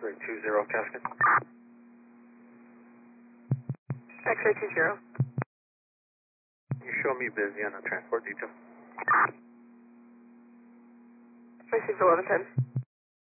20 Cascade. X-ray 20. You show me busy on the transport detail. Received 1110.